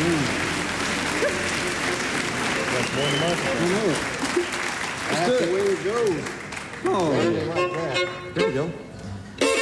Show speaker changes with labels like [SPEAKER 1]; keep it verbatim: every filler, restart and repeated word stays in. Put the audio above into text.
[SPEAKER 1] That's more than
[SPEAKER 2] I
[SPEAKER 1] my
[SPEAKER 2] know it.
[SPEAKER 3] That's the way it goes.
[SPEAKER 2] Oh,
[SPEAKER 1] There you go.